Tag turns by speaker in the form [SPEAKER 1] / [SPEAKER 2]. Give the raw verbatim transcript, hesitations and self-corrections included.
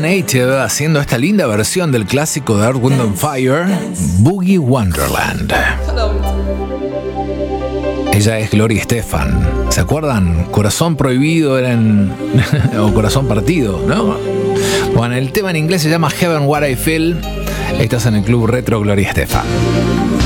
[SPEAKER 1] Native haciendo esta linda versión del clásico de Earth, Wind and Fire, Boogie Wonderland. Ella es Gloria Estefan. ¿Se acuerdan? Corazón prohibido era en... o corazón partido, ¿no? Bueno, el tema en inglés se llama Heaven What I Feel. Estás en el Club Retro Gloria Estefan.